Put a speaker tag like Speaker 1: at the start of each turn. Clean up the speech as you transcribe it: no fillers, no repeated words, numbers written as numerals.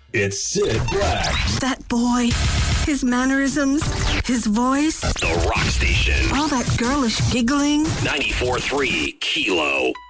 Speaker 1: It's Sid Black.
Speaker 2: That boy, his mannerisms, his voice.
Speaker 1: The Rock Station.
Speaker 2: All that girlish giggling.
Speaker 1: 94.3 Kilo.